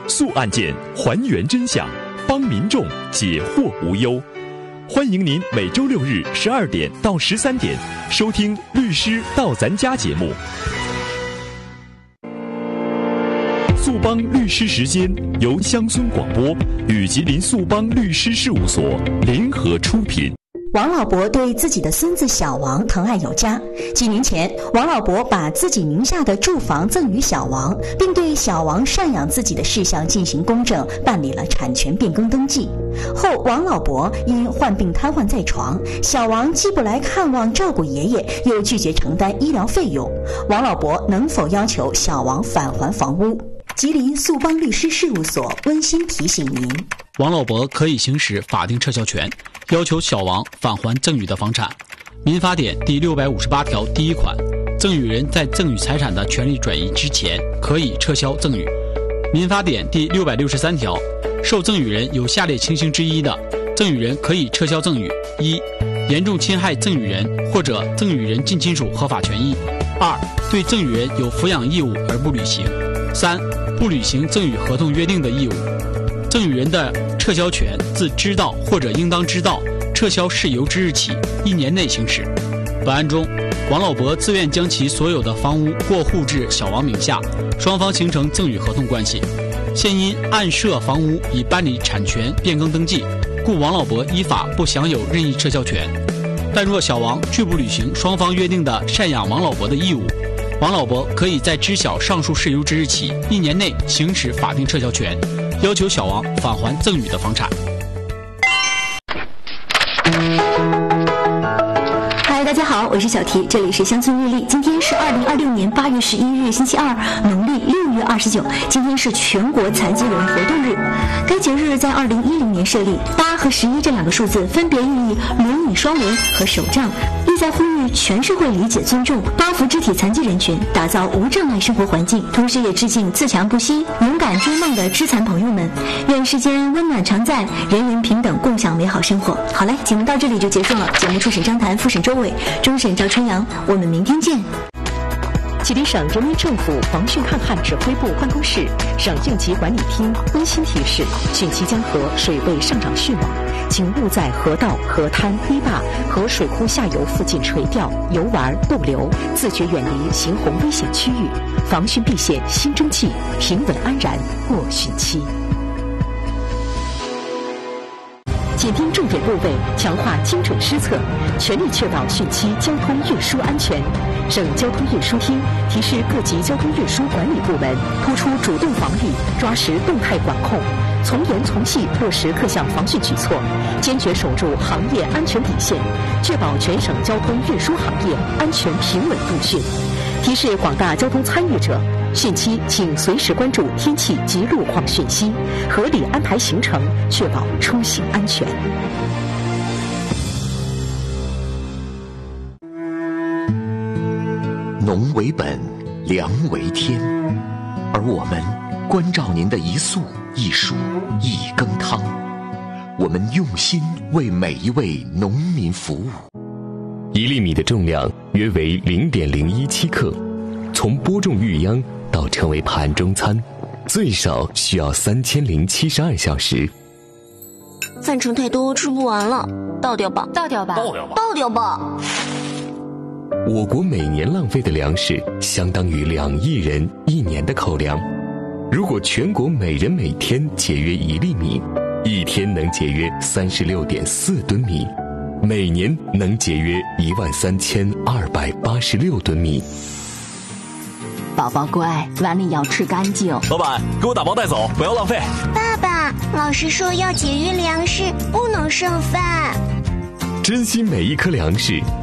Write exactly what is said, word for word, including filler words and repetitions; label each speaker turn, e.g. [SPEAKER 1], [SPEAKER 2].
[SPEAKER 1] 诉案件，还原真相，帮民众解惑无忧。欢迎您每周六日十二点到十三点收听《律师到咱家》节目。速帮律师时间由乡村广播与吉林速帮律师事务所联合出品。
[SPEAKER 2] 王老伯对自己的孙子小王疼爱有加。几年前，王老伯把自己名下的住房赠与小王，并对小王赡养自己的事项进行公证，办理了产权变更登记。后，王老伯因患病瘫痪在床，小王既不来看望照顾爷爷，又拒绝承担医疗费用。王老伯能否要求小王返还房屋？吉林速帮律师事务所温馨提醒您：
[SPEAKER 3] 王老伯可以行使法定撤销权，要求小王返还赠与的房产。民法典第六百五十八条第一款，赠与人在赠与财产的权利转移之前，可以撤销赠与。民法典第六百六十三条，受赠与人有下列情形之一的，赠与人可以撤销赠与：一、严重侵害赠与人或者赠与人近亲属合法权益；二、对赠与人有抚养义务而不履行；三、不履行赠与合同约定的义务。赠与人的撤销权自知道或者应当知道撤销事由之日起一年内行使。本案中，王老伯自愿将其所有的房屋过户至小王名下，双方形成赠与合同关系。现因案涉房屋已办理产权变更登记，故王老伯依法不享有任意撤销权。但若小王拒不履行双方约定的赡养王老伯的义务，王老伯可以在知晓上述事由之日起一年内行使法定撤销权，要求小王返还赠与的房产。
[SPEAKER 2] 嗨，大家好，我是小提，这里是乡村日历。今天是二零二六年八月十一日，星期二，农历六月二十九。今天是全国残疾人活动日。该节日在二零一零年设立，八和十一这两个数字分别寓意轮椅双轮和手杖，意在呼吁全社会理解尊重八福肢体残疾人群，打造无障碍生活环境。同时也致敬自强不息、勇敢追梦的肢残朋友们。愿世间温暖常在，人人平等，共享美好生活。好嘞，节目到这里就结束了。节目初审张谭，复审周伟，终审赵春阳。我们明天见。
[SPEAKER 4] 吉林省人民政府防汛抗旱指挥部办公室、省应急管理厅温馨提示：汛期江河水位上涨迅猛，请勿在河道、河滩、堤坝和水库下游附近垂钓、游玩、逗留，自觉远离行洪危险区域，防汛避险新征季，平稳安然过汛期。紧盯重点部位，强化精准施策，全力确保汛期交通运输安全。省交通运输厅提示各级交通运输管理部门，突出主动防御，抓实动态管控，从严从细落实各项防汛举措，坚决守住行业安全底线，确保全省交通运输行业安全平稳度汛。提示广大交通参与者，汛期请随时关注天气及路况讯息，合理安排行程，确保出行安全。
[SPEAKER 5] 农为本，粮为天，而我们关照您的一粟一蔬一羹汤，我们用心为每一位农民服务。
[SPEAKER 1] 一粒米的重量约为零点零一七克，从播种育秧到成为盘中餐，最少需要三千零七十二小时。
[SPEAKER 6] 饭盛太多，吃不完了，倒掉吧，
[SPEAKER 7] 倒掉吧，
[SPEAKER 6] 倒掉吧，倒掉吧。
[SPEAKER 1] 我国每年浪费的粮食相当于两亿人一年的口粮。如果全国每人每天节约一粒米，一天能节约三十六点四吨米，每年能节约一万三千二百八十六吨米。
[SPEAKER 7] 宝宝乖，碗里要吃干净。
[SPEAKER 8] 老板，给我打包带走，不要浪费。
[SPEAKER 6] 爸爸，老师说要节约粮食，不能剩饭。
[SPEAKER 1] 珍惜每一颗粮食，